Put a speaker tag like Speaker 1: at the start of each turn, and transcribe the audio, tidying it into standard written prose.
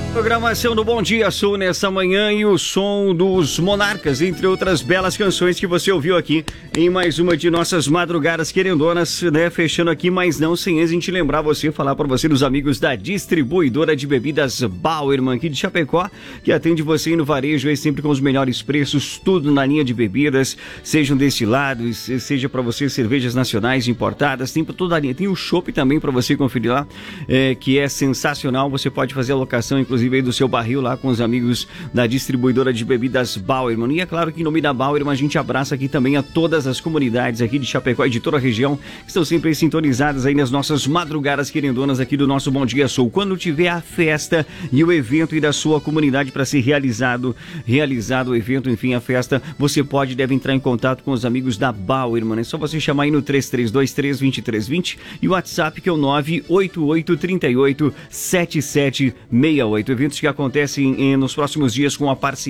Speaker 1: Programação do Bom Dia Sul nessa manhã e o som dos Monarcas, entre outras belas canções que você ouviu aqui em mais uma de nossas madrugadas querendonas, né? Fechando aqui, mas não sem antes a gente lembrar você, falar para você dos amigos da distribuidora de bebidas Bauerman aqui de Chapecó, que atende você no varejo aí sempre com os melhores preços, tudo na linha de bebidas, sejam destilados, seja para você cervejas nacionais importadas, tem para toda a linha, tem o chopp também para você conferir lá, que é sensacional, você pode fazer a locação inclusive aí do seu barril lá com os amigos da distribuidora de bebidas Bauerman. E é claro que em nome da Bauerman a gente abraça aqui também a todas as comunidades aqui de Chapecó e de toda a região que estão sempre aí sintonizadas aí nas nossas madrugadas querendonas aqui do nosso Bom Dia Sul. Quando tiver a festa e o evento aí da sua comunidade para ser realizado o evento, enfim, a festa, você deve entrar em contato com os amigos da Bauerman. É só você chamar aí no 3323-2320 e o WhatsApp que é o 988387768. Eventos que acontecem nos próximos dias com a parceria